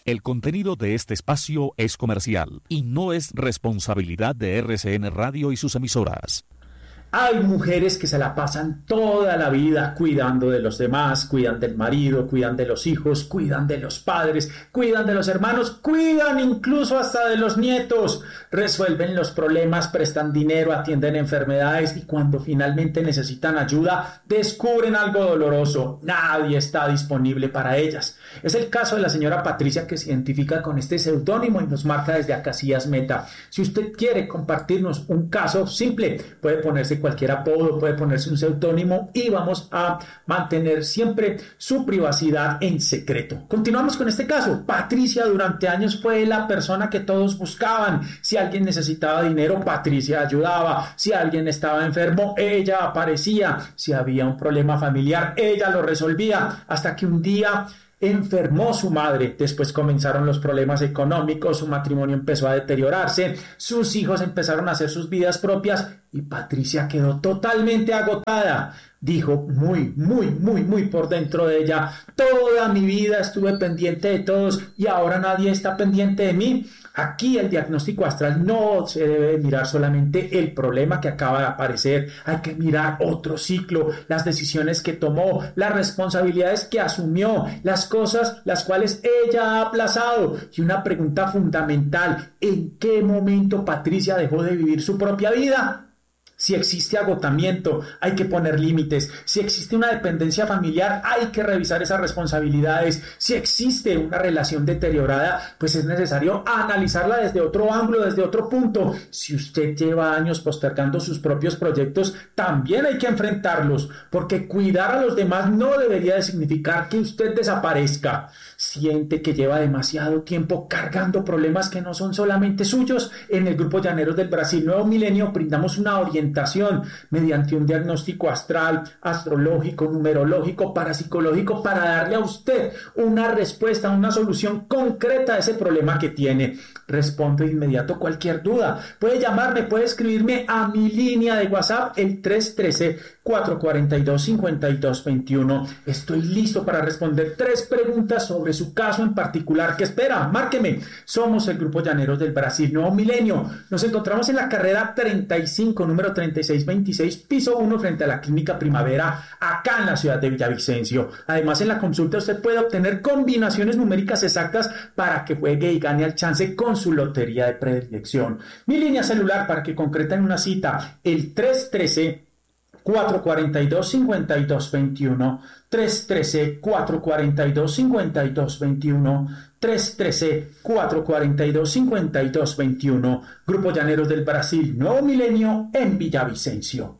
El contenido de este espacio es comercial y no es responsabilidad de RCN Radio y sus emisoras. Hay mujeres que se la pasan toda la vida cuidando de los demás, cuidan del marido, cuidan de los hijos, cuidan de los padres, cuidan de los hermanos, cuidan incluso hasta de los nietos, resuelven los problemas, prestan dinero, atienden enfermedades y cuando finalmente necesitan ayuda, descubren algo doloroso. Nadie está disponible para ellas. Es el caso de la señora Patricia, que se identifica con este seudónimo y nos marca desde Acacias Meta. Si usted quiere compartirnos un caso simple, puede ponerse cualquier apodo, puede ponerse un seudónimo y vamos a mantener siempre su privacidad en secreto. Continuamos con este caso. Patricia durante años fue la persona que todos buscaban. Si alguien necesitaba dinero, Patricia ayudaba. Si alguien estaba enfermo, ella aparecía. Si había un problema familiar, ella lo resolvía. Hasta que un día enfermó su madre, después comenzaron los problemas económicos, su matrimonio empezó a deteriorarse, sus hijos empezaron a hacer sus vidas propias y Patricia quedó totalmente agotada. Dijo muy por dentro de ella: toda mi vida estuve pendiente de todos y ahora nadie está pendiente de mí. Aquí el diagnóstico astral no se debe mirar solamente el problema que acaba de aparecer, hay que mirar otro ciclo, las decisiones que tomó, las responsabilidades que asumió, las cosas las cuales ella ha aplazado. Y una pregunta fundamental: ¿en qué momento Patricia dejó de vivir su propia vida? Si existe agotamiento, hay que poner límites. Si existe una dependencia familiar, hay que revisar esas responsabilidades. Si existe una relación deteriorada, pues es necesario analizarla desde otro ángulo, desde otro punto. Si usted lleva años postergando sus propios proyectos, también hay que enfrentarlos, porque cuidar a los demás no debería de significar que usted desaparezca. Siente que lleva demasiado tiempo cargando problemas que no son solamente suyos. En el Grupo Llaneros del Brasil Nuevo Milenio brindamos una orientación mediante un diagnóstico astral, astrológico, numerológico, parapsicológico, para darle a usted una respuesta, una solución concreta a ese problema que tiene. Respondo de inmediato cualquier duda. Puede llamarme, puede escribirme a mi línea de WhatsApp, el 313-442-5221. Estoy listo para responder 3 preguntas sobre su caso en particular. ¿Qué espera? Márqueme. Somos el Grupo Llaneros del Brasil Nuevo Milenio. Nos encontramos en la carrera 35, número 3626, piso 1, frente a la Clínica Primavera, acá en la ciudad de Villavicencio. Además, en la consulta usted puede obtener combinaciones numéricas exactas para que juegue y gane al chance con su lotería de predilección. Mi línea celular para que concreten una cita, el 313-442-5221, 313-442-5221, 313-442-5221. Grupo Llaneros del Brasil Nuevo Milenio en Villavicencio.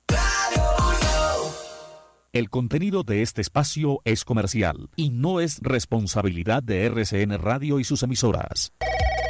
El contenido de este espacio es comercial y no es responsabilidad de RCN Radio y sus emisoras.